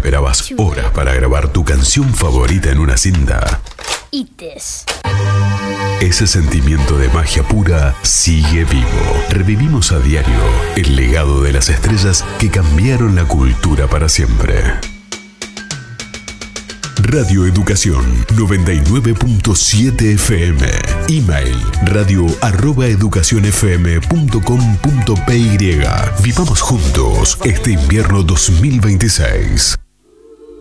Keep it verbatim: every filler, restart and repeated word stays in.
esperabas horas para grabar tu canción favorita en una cinta? Ites. Ese sentimiento de magia pura sigue vivo. Revivimos a diario el legado de las estrellas que cambiaron la cultura para siempre. Radio Educación noventa y nueve punto siete F M. Email radio arroba educacionfm punto com punto py. Vivamos juntos este invierno dos mil veintiséis.